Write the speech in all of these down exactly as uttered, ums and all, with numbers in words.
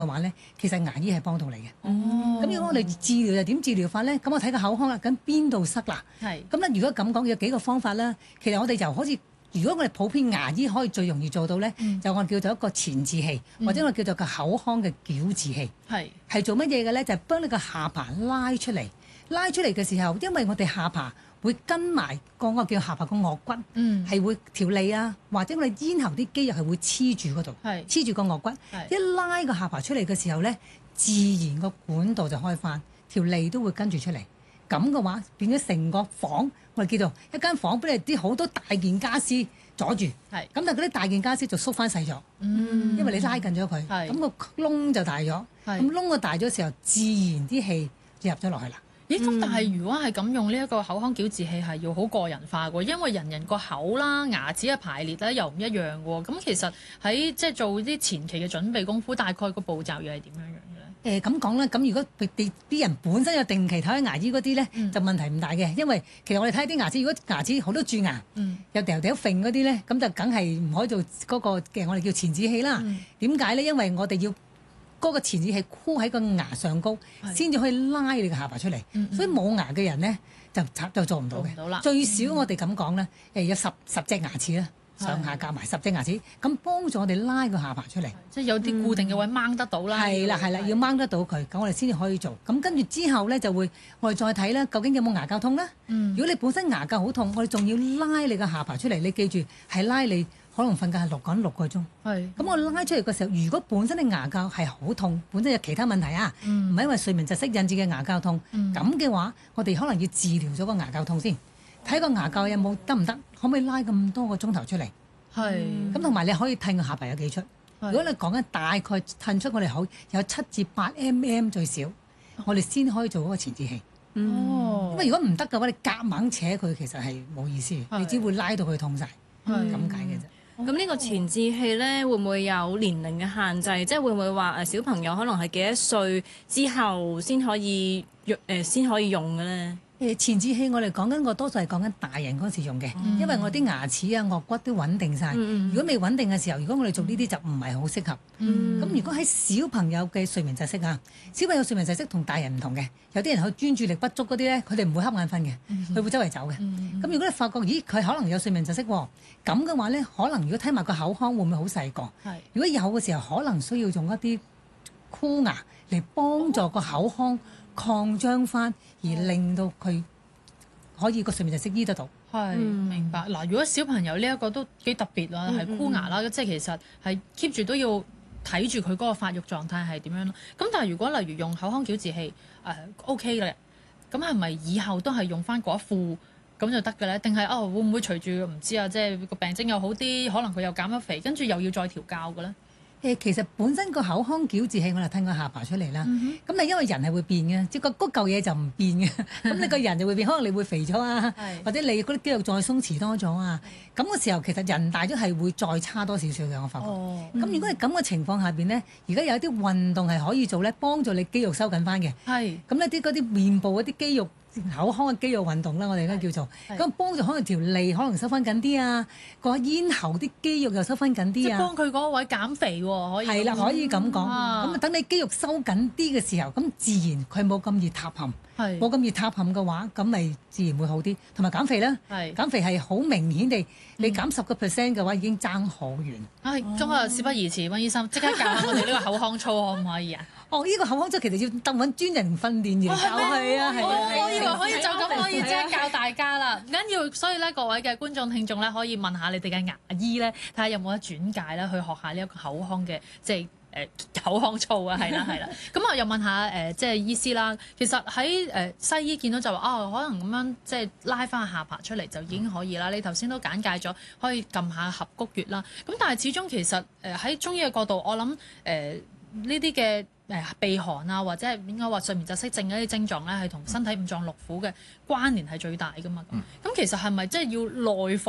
嘅話咧，其實牙醫係幫到你嘅。 哦， 咁如果我哋治療就點治療法咧？咁我睇個口腔啦，咁邊度塞啦？ 係。 咁咧，如果咁講，有幾個方法啦。其實我哋就好似，如果我哋普遍牙醫可以最容易做到咧， 嗯、 就我哋叫做一個前置器，嗯、或者我哋叫做個口腔嘅矯治器。係係做乜嘢嘅咧？就係、是、幫你個下巴拉出嚟，拉出嚟嘅時候，因為我哋下巴會跟埋個個叫下巴個顎骨，係、嗯、會條脷啊，或者我哋咽喉啲肌肉係會黐住嗰度，黐住個顎骨。一拉個下巴出嚟嘅時候咧，自然個管道就開翻，條脷都會跟住出嚟。咁嘅話變咗成個房，我哋叫做一間房，俾你啲好多大件家私阻住。係咁，但係嗰啲大件家私就縮翻細咗，嗯，因為你拉近咗佢，咁個窿就大咗。咁窿個大咗嘅時候，自然啲氣就入咗落去啦。 咦？咁但係如果係咁用呢一個口腔矯治器係要好個人化嘅，因為人人個口啦、牙齒嘅排列咧又唔一樣喎。咁其實喺即係做啲前期嘅準備功夫，大概個步驟又係點樣樣嘅咧？誒咁講啦，咁如果啲啲人本身有定期睇下牙醫嗰啲咧，嗯、就問題唔大嘅，因為其實我哋睇啲牙齒，如果牙齒好多蛀牙，嗯、有掉掉揈嗰啲咧，咁就梗係唔可以做嗰個嘅我哋叫前置器啦。點解咧？因為我哋要嗰個前置器箍喺個牙上高，先至可以拉你個下巴出嚟。嗯嗯，所以冇牙嘅人咧就就做唔到嘅。最少我哋咁講咧，誒有十十隻牙齒啦，上下夾埋十隻牙齒，咁幫助我哋拉個下巴出嚟。即係有啲固定嘅位掹得到啦。係啦係啦，要掹得到佢，咁我哋先至可以做。咁跟住之後咧就會我哋再睇咧，究竟有冇牙骹痛咧？嗯、如果你本身牙骹好痛，我哋仲要拉你個下巴出嚟。你記住係拉你。可能瞓覺係六講六個鐘，咁我拉出嚟嘅時候，如果本身你牙骹係好痛，本身有其他問題啊，唔係、嗯、因為睡眠窒息引致嘅牙骹痛，咁嘅、嗯、話，我哋可能要治療咗個牙骹痛先，睇個牙骹有冇得唔得，可唔可以拉咁多個鐘頭出嚟？係，咁同埋你可以褪個下巴有幾出？如果你講緊大概褪出我哋好有七至八 mm 最少，我哋先可以做嗰個前置器。哦，因為如果唔得嘅話，你夾硬扯佢，其實係冇意思，你只會拉到佢痛晒，咁解嘅啫。 咁呢個前置器咧，會唔會有年齡嘅限制？即係會唔會話誒小朋友可能係幾多歲之後先可以用誒先可以用嘅咧？ 誒前置器我哋講緊個多數係講緊大人嗰時用嘅，嗯、因為我啲牙齒啊、顎骨都穩定晒。嗯、如果未穩定嘅時候，如果我哋做呢啲就唔係好適合。咁、嗯、如果喺小朋友嘅睡眠窒息啊，小朋友睡眠窒息同大人唔同嘅，有啲人佢專注力不足嗰啲咧，佢哋唔會瞌眼瞓嘅，佢、嗯、會周圍走嘅。咁、嗯、如果你發覺咦佢可能有睡眠窒息喎，咁嘅話咧，可能如果睇埋個口腔會唔會好細個？是如果有嘅時候，可能需要用一啲箍牙嚟幫助個口腔擴張翻，而令到佢可以個睡眠窒息醫得到。 係、嗯、明白嗱。如果小朋友呢一個都幾特別啦，係箍、嗯、牙啦，即係其實係 keep 住都要睇住佢嗰個發育狀態係點樣咯。咁但係如果例如用口腔矯治器誒、呃、OK 嘅，咁係咪以後都係用翻嗰一副咁就得嘅咧？定係哦會唔會隨住唔知啊？即係個病徵又好啲，可能佢又減咗肥，跟住又要再調教嘅咧？ 誒其實本身個口腔矯治器我哋褪個下巴出嚟啦，咁你、嗯、哼因為人係會變嘅，即係個嗰嚿嘢就唔變嘅，咁你個人就會變，可能你會肥咗啊，或者你嗰啲肌肉再鬆弛多咗啊，咁嘅時候其實人大咗係會再差多少少嘅，我發覺。咁、哦嗯、如果係咁嘅情況下邊呢，而家有啲運動係可以做咧，幫助你肌肉收緊翻嘅。係是。咁呢啲嗰啲面部嗰啲肌肉。口腔嘅肌肉運動啦，我哋而家叫做咁幫助可能條脷可能收翻緊啲啊，個咽喉啲肌肉又收翻緊啲啊，即係幫佢嗰位減肥喎，可以係啦，可以咁講。咁啊，等你肌肉收緊啲嘅時候，咁自然佢冇咁易塌陷，冇咁易塌陷嘅話，咁咪自然會好啲。同埋減肥咧，減肥係好明顯地，你減十個 percent 嘅話已經爭好遠。係， 咁啊，事不宜遲，溫醫生即刻教下我哋呢個口腔操可唔可以啊？ 哦，呢個口腔操其實要等揾專人訓練員教，係啊，係啊， 我以為可以就咁可以即刻教大家啦，唔緊要。所以咧，各位嘅觀眾聽眾咧，可以問下你哋嘅牙醫咧，睇下有冇得轉介咧，去學下呢一個口腔嘅即係誒口腔操啊，係啦係啦。咁啊，又問下誒即係醫師啦。其實喺誒西醫見到就話啊，可能咁樣即係拉翻個下巴出嚟就已經可以啦。你頭先都簡介咗，可以撳下合谷穴啦。咁但係始終其實誒喺中醫嘅角度，我諗誒呢啲嘅。誒鼻鼾啊，或者係應該話睡眠窒息症嗰啲症狀咧，係同身體五臟六腑嘅關聯係最大噶嘛。咁、嗯、其實係咪即係要內服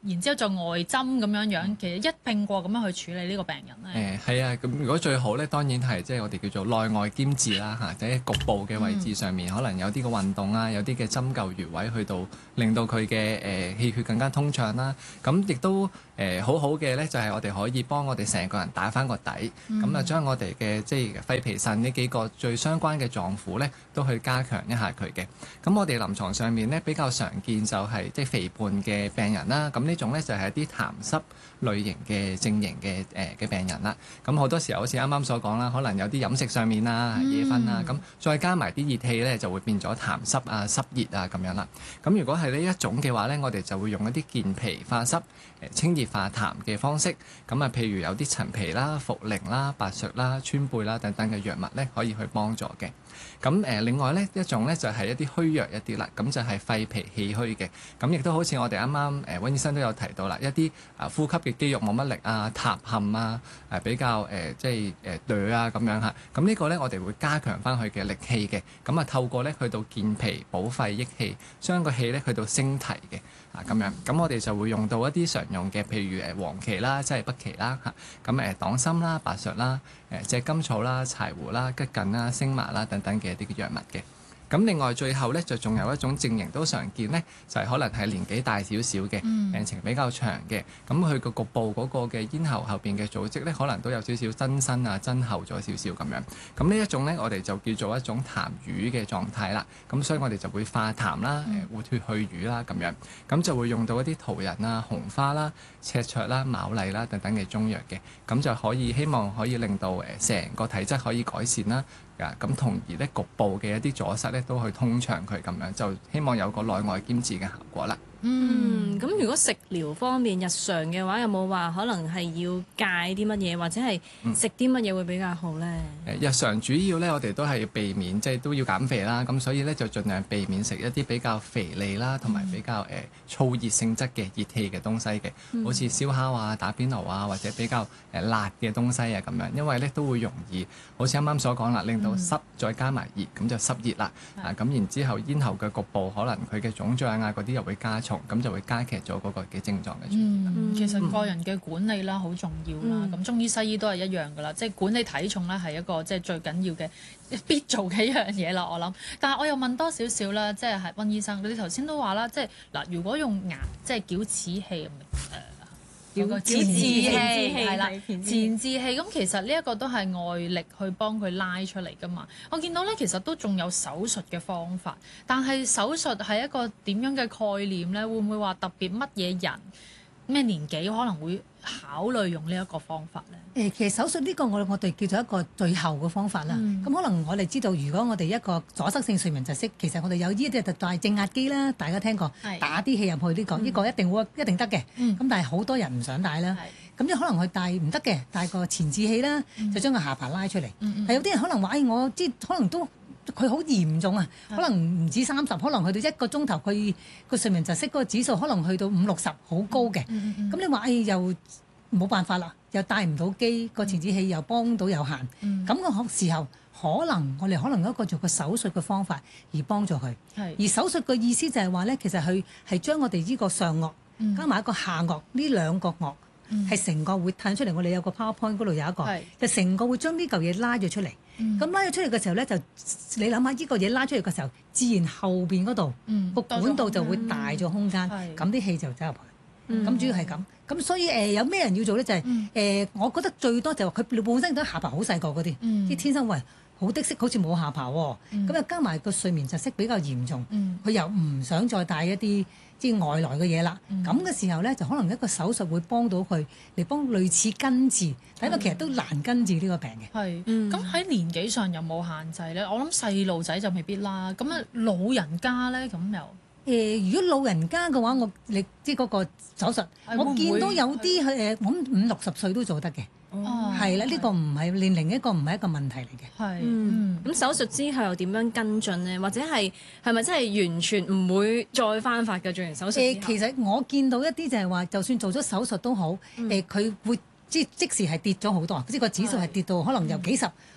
然之後再外針咁樣樣，其實一併過咁樣去處理呢個病人咧。 誒係啊，咁如果最好咧，當然係即係我哋叫做內外兼治啦嚇，即係局部嘅位置上面，嗯、可能有啲嘅運動啊，有啲嘅針灸穴位去到令到佢嘅誒氣血更加通暢啦。咁亦都誒、呃、好好嘅咧，就係我哋可以幫我哋成個人打返個底，咁啊、嗯、將我哋嘅即係肺脾腎呢幾個最相關嘅臟腑咧，都去加強一下佢嘅。咁我哋臨床上面咧比較常見就係即係肥胖嘅病人啦。咁呢種咧就係一啲痰濕類型嘅症型嘅誒嘅病人啦。咁好多時候好似啱啱所講啦，可能有啲飲食上面啊、夜瞓啊，咁、嗯、再加埋啲熱氣咧，就會變咗痰濕啊、濕熱啊咁樣啦。咁如果係呢一種嘅話咧，我哋就會用一啲健脾化濕、誒清熱化痰嘅方式。咁啊，譬如有啲陳皮啦、茯苓啦、白術啦、川貝啦等等嘅藥物咧，可以去幫助嘅。咁誒、呃，另外咧一種咧就係、是、一啲虛弱一啲啦，咁就係肺脾氣虛嘅。咁亦都好似我哋啱啱誒溫醫生都有提到啦，一啲啊呼吸嘅肌肉冇乜力啊、塌陷啊、誒、呃、比較誒、呃、即係誒攰啊咁樣嚇。咁呢個咧我哋會加強翻佢嘅力氣嘅。咁啊透過咧去到健脾補肺益氣，將個氣咧去到升提嘅啊咁樣。咁我哋就會用到一啲常用嘅，譬如誒黃芪啦、即係北芪啦嚇。咁誒黨參啦、白術啦、誒隻甘草啦、柴胡啦、桔梗啦、星麻啦等等嘅一啲嘅藥物嘅。咁另外最後咧就仲有一種症型都常見咧，就係、是、可能係年紀大少少嘅，嗯、病情比較長嘅，咁佢個局部嗰個嘅咽喉後邊嘅組織咧，可能都有少少增生啊、增厚咗少少咁樣。咁呢一種咧，我哋就叫做一種痰瘀嘅狀態啦。咁所以我哋就會化痰啦、誒活血去瘀啦咁樣。咁就會用到一啲桃仁啊、紅花啦、赤芍啦、牡蠣啦等等嘅中藥嘅，咁就可以希望可以令到誒成個體質可以改善啦。咁同而咧局部嘅一啲阻塞咧都去通暢佢咁樣，就希望有個內外兼治嘅效果啦。 嗯，咁如果食療方面日常嘅話，有冇話可能係要戒啲乜嘢，或者係食啲乜嘢會比較好咧？誒、 嗯，日常主要咧，我哋都係要避免，即係都要減肥啦。咁所以咧就盡量避免食一啲比較肥膩啦，同埋比較誒、呃、燥熱性質嘅熱氣嘅東西嘅，嗯、好似燒烤啊、打邊爐啊，或者比較誒辣嘅東西啊咁樣，因為咧都會容易好似啱啱所講啦，令到濕再加埋熱，咁就濕熱啦。嗯、啊，咁然之後咽喉嘅局部可能佢嘅腫脹啊嗰啲又會加重，咁就會加劇咗嗰個嘅症狀嘅出現。 嗯，其實個人嘅管理啦好重要啦，咁、嗯、中醫西醫都係一樣噶啦，即係管理體重咧係一個即係最緊要嘅必做嘅一樣嘢啦，我諗。但係我又問多少少啦，即係係溫醫生，你頭先都話啦，即係嗱，如果用牙即係矯齒器誒。呃有個前置器係啦，前置器咁其實呢一個都係外力去幫佢拉出嚟㗎嘛。我見到咧，其實都仲有手術嘅方法，但係手術係一個點樣嘅概念咧？會唔會話特別乜嘢人咩年紀可能會考慮用呢一個方法咧？ 誒，其實手術呢個我我哋叫做一個最後嘅方法啦。咁、嗯、可能我哋知道，如果我哋一個阻塞性睡眠窒息，其實我哋有呢啲就大正壓機啦，大家聽過，是打啲氣入去呢、呢個，呢、嗯、個一定會一定得嘅。咁、嗯、但係好多人唔想戴啦。咁即係可能佢戴唔得嘅，戴個前置器啦，嗯、就將個下巴拉出嚟。係、嗯嗯、有啲人可能話：，誒、哎，我即可能都佢好嚴重啊，是可能唔止三十，可能去到一個鐘頭，佢個睡眠窒息嗰個指數可能去到五六十，好高嘅。咁、嗯嗯嗯、你話誒、哎、又？冇辦法啦，又帶唔到機，個前置器又幫到有限，咁個、嗯、時候可能我哋可能有一個做個手術嘅方法而幫助佢。是而手術嘅意思就係話咧，其實佢係將我哋呢個上顎、嗯、加埋一個下顎呢兩個顎係成、嗯、個會褪出嚟。我哋有個 PowerPoint 嗰度有一個，是就成個會將呢嚿嘢拉咗出嚟。咁、嗯、拉咗出嚟嘅時候咧，就你諗下呢個嘢拉出嚟嘅時候，自然後邊嗰度個管道就會大咗空間，咁啲氣就走入去。咁、嗯、主要係咁，咁所以誒、呃、有咩人要做咧？就係、是、誒、嗯呃，我覺得最多就係佢本身都下巴好細個嗰啲，啲、嗯、天生為好的色，好似冇下巴喎。咁又、嗯、加埋個睡眠窒息比較嚴重，佢、嗯、又唔想再帶一啲即係外來嘅嘢啦。咁嘅、嗯、時候咧，就可能一個手術會幫到佢嚟幫類似根治，但係其實都難根治呢個病嘅。係， 咁喺年紀上有冇限制咧？我諗細路仔就未必啦。咁啊，老人家咧咁又？ 誒、呃，如果老人家嘅話，我你即係嗰個手術，會會我見到有啲誒，我諗五六十歲都做得嘅，係啦、哦，呢、呢個唔係年齡一個唔係一個問題嚟嘅。係， 嗯，咁、嗯、手術之後又點樣跟進呢？或者係係咪真係完全唔會再翻發嘅？做完手術之後、呃、其實我見到一啲就係話，就算做咗手術都好，誒、嗯，佢、呃、會即即時係跌咗好多，即係個指數係跌到可能由幾十。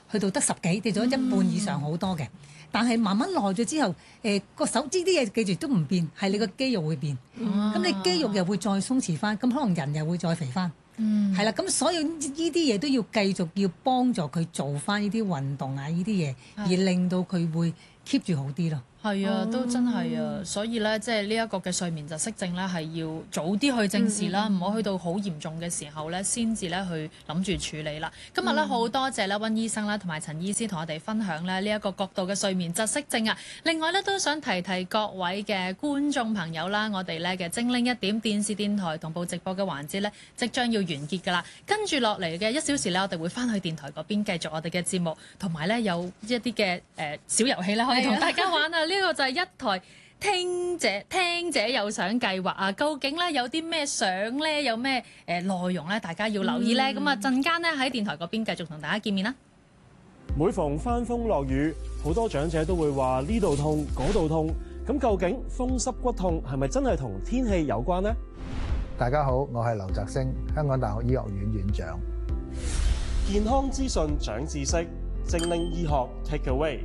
去到得十幾，跌咗一半以上好多嘅。但係慢慢耐咗之後，誒、呃、個手指啲嘢記住都唔變，係你個肌肉會變。咁、啊、你肌肉又會再鬆弛翻，咁可能人又會再肥翻。嗯，係啦，咁所有呢啲嘢都要繼續要幫助佢做翻呢啲運動啊，呢啲嘢，而令到佢會 keep 住好啲咯。 係啊，都真係啊，所以咧，即係呢一個嘅睡眠窒息症咧，係要早啲去正視啦，唔好、嗯嗯、去到好嚴重嘅時候咧，先至咧去諗住處理啦。今日咧好多謝咧溫醫生啦，同埋陳醫師同我哋分享咧呢一個角度嘅睡眠窒息症啊。另外咧都想提提各位嘅觀眾朋友啦，我哋咧嘅精靈一點電視電台同步直播嘅環節咧，即將要完結㗎啦。跟住落嚟嘅一小時咧，我哋會翻去電台嗰邊繼續我哋嘅節目，同埋咧有一啲嘅誒小遊戲咧，可以同大家玩啊！呢個就係一台聽者聽者有賞計劃啊！究竟咧有啲咩相咧，有咩誒內容咧，大家要留意咧。咁啊陣間咧喺電台嗰邊繼續同大家見面啦。 每逢翻風落雨，好多長者都會話呢度痛嗰度痛。咁究竟風濕骨痛係咪真係同天氣有關呢？ 大家好，我係劉澤星，香港大學醫學院院長。 健康資訊長知識，精靈醫學 Take Away。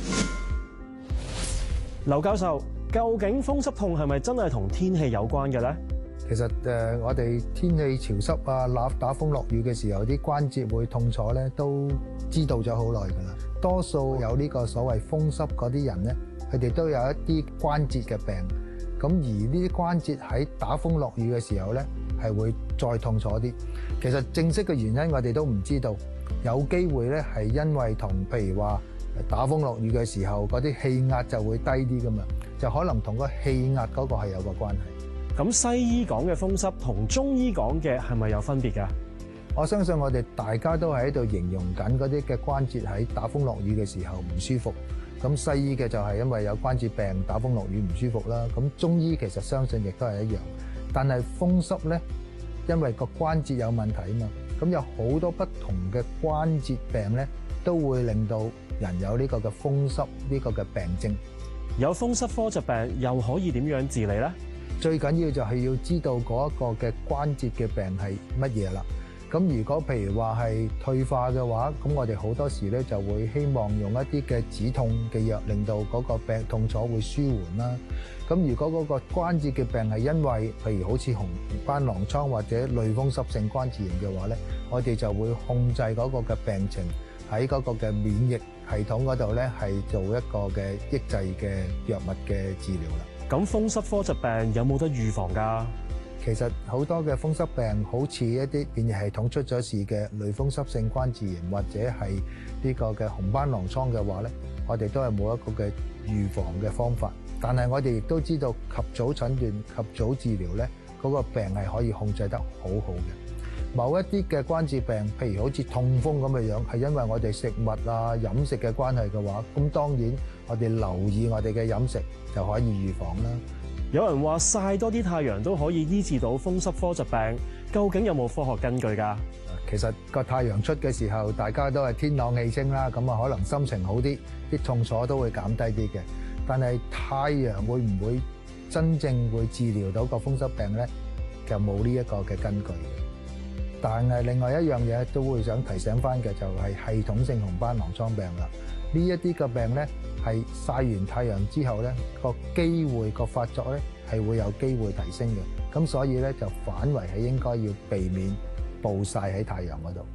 劉教授，究竟風濕痛係咪真係同天氣有關嘅咧？ 其實誒、呃，我哋天氣潮濕啊，打打風落雨嘅時候，啲關節會痛楚咧，都知道咗好耐㗎啦。多數有呢個所謂風濕嗰啲人咧，佢哋都有一啲關節嘅病。咁而呢啲關節喺打風落雨嘅時候咧，係會再痛楚啲。其實正式嘅原因我哋都唔知道，有機會咧係因為同譬如話打風落雨嘅時候，嗰啲氣壓就會低啲㗎嘛，就可能同個氣壓嗰個係有個關係。 咁西醫講嘅風濕同中醫講嘅係咪有分別㗎？ 我相信我哋大家都喺度形容緊嗰啲嘅關節喺打風落雨嘅時候唔舒服。咁西醫嘅就係因為有關節病打風落雨唔舒服啦。咁中醫其實相信亦都係一樣，但係風濕咧，因為個關節有問題啊嘛，咁有好多不同嘅關節病咧，都會令到人有呢個嘅風濕呢個嘅病症。 有風濕科疾病又可以點樣治理咧？ 最緊要就係要知道嗰一個嘅關節嘅病係乜嘢啦。咁如果譬如話係退化嘅話，咁我哋好多時咧就會希望用一啲嘅止痛嘅藥，令到嗰個病痛楚會舒緩啦。咁如果嗰個關節嘅病係因為譬如好似紅斑狼瘡或者類風濕性關節炎嘅話咧，我哋就會控制嗰個嘅病情，喺嗰個嘅免疫系統嗰度咧係做一個嘅抑制嘅藥物嘅治療啦。 咁風濕科疾病有冇得預防㗎？ 其實好多嘅風濕病，好似一啲免疫系統出咗事嘅類風濕性關節炎，或者係呢個嘅紅斑狼瘡嘅話咧，我哋都係冇一個嘅預防嘅方法。但係我哋亦都知道及早診斷、及早治療咧，嗰個病係可以控制得好好嘅。某一啲嘅關節病，譬如好似痛風咁嘅樣，係因為我哋食物啊、飲食嘅關係嘅話，咁當然我哋留意我哋嘅飲食就可以預防啦。 有人話曬多啲太陽都可以醫治到風濕科疾病，究竟有冇科學根據㗎？ 其實個太陽出嘅時候，大家都係天朗氣清啦，咁啊可能心情好啲，啲痛楚都會減低啲嘅。但係太陽會唔會真正會治療到個風濕病咧？就冇呢一個嘅根據。但係另外一樣嘢都會想提醒翻嘅就係系統性紅斑狼瘡病啦。呢一啲嘅病咧係曬完太陽之後咧，個機會個發作咧係會有機會提升嘅。咁所以咧就反為係應該要避免暴曬喺太陽嗰度。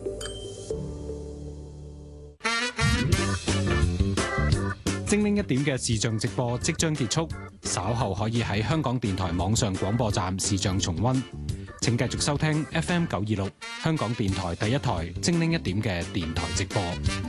精靈一點嘅視像直播即將結束，稍後可以喺香港電台網上廣播站視像重溫。請繼續收聽 F M 九二六香港電台第一台精靈一點嘅電台直播。